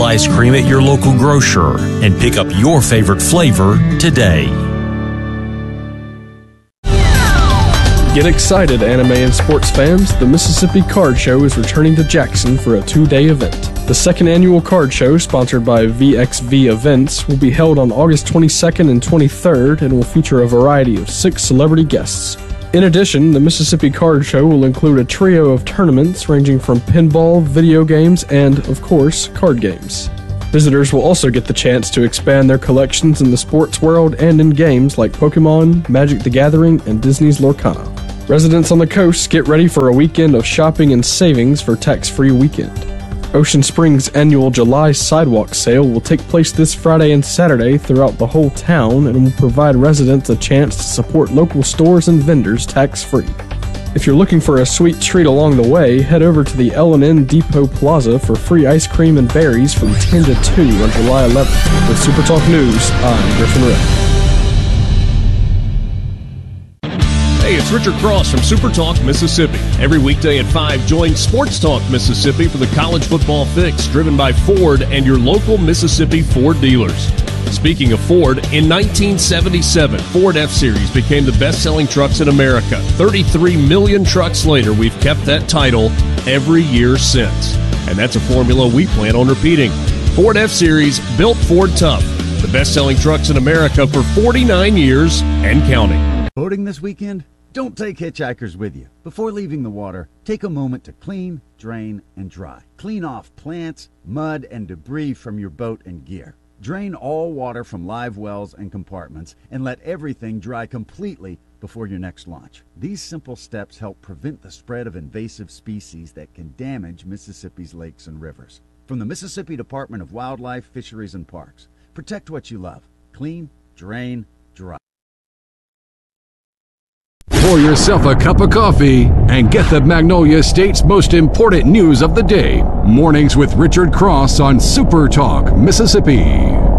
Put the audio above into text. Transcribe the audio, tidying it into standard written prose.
ice cream at your local grocer and pick up your favorite flavor today. Get excited, anime and sports fans. The Mississippi Card Show is returning to Jackson for a 2-day event. The second annual card show, sponsored by VXV Events, will be held on August 22nd and 23rd and will feature a variety of 6 celebrity guests. In addition, the Mississippi Card Show will include a trio of tournaments ranging from pinball, video games, and, of course, card games. Visitors will also get the chance to expand their collections in the sports world and in games like Pokemon, Magic the Gathering, and Disney's Lorcana. Residents on the coast, get ready for a weekend of shopping and savings for tax-free weekend. Ocean Springs' annual July Sidewalk Sale will take place this Friday and Saturday throughout the whole town and will provide residents a chance to support local stores and vendors tax-free. If you're looking for a sweet treat along the way, head over to the L&N Depot Plaza for free ice cream and berries from 10 to 2 on July 11th. With Super Talk News, I'm Griffin Ray. Hey, it's Richard Cross from Super Talk Mississippi. Every weekday at 5, join Sports Talk Mississippi for the college football fix, driven by Ford and your local Mississippi Ford dealers. Speaking of Ford, in 1977, Ford F-Series became the best-selling trucks in America. 33 million trucks later, we've kept that title every year since. And that's a formula we plan on repeating. Ford F-Series, built Ford tough. The best-selling trucks in America for 49 years and counting. Boating this weekend? Don't take hitchhikers with you. Before leaving the water, take a moment to clean, drain, and dry. Clean off plants, mud, and debris from your boat and gear. Drain all water from live wells and compartments and let everything dry completely before your next launch. These simple steps help prevent the spread of invasive species that can damage Mississippi's lakes and rivers. From the Mississippi Department of Wildlife, Fisheries, and Parks, protect what you love. Clean, drain, dry. Pour yourself a cup of coffee and get the Magnolia State's most important news of the day. Mornings with Richard Cross on Super Talk Mississippi.